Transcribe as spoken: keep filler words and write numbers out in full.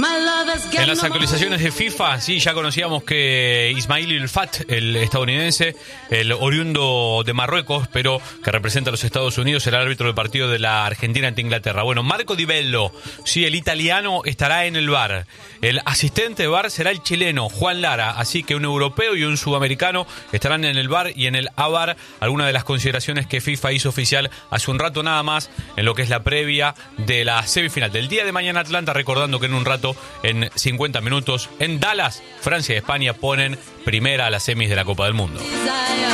En las actualizaciones de FIFA, sí, ya conocíamos que Ismail El-Fat, el estadounidense, el oriundo de Marruecos, pero que representa a los Estados Unidos, será el árbitro del partido de la Argentina ante Inglaterra. Bueno, Marco Di Bello, sí, el italiano, estará en el V A R. El asistente de V A R será el chileno Juan Lara, así que un europeo y un sudamericano estarán en el V A R y en el A V A R. Algunas de las consideraciones que FIFA hizo oficial hace un rato nada más en lo que es la previa de la semifinal del día de mañana Atlanta, recordando que en un rato, en cincuenta minutos, en Dallas, Francia y España ponen primera a las semis de la Copa del Mundo.